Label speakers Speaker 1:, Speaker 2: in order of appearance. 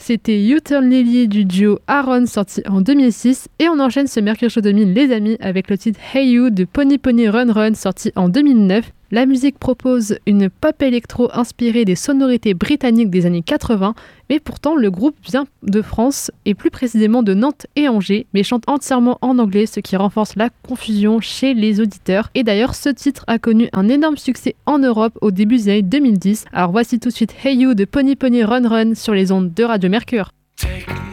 Speaker 1: c'était You Turn Lily du duo Aaron sorti en 2006 et on enchaîne ce Mercure Show 2000 les amis avec le titre Hey You de Pony Pony Run Run sorti en 2009. La musique propose une pop électro inspirée des sonorités britanniques des années 80, mais pourtant le groupe vient de France et plus précisément de Nantes et Angers, mais chante entièrement en anglais, ce qui renforce la confusion chez les auditeurs. Et d'ailleurs, ce titre a connu un énorme succès en Europe au début des années 2010. Alors voici tout de suite Hey You de Pony Pony Run Run sur les ondes de Radio Mercure.
Speaker 2: Take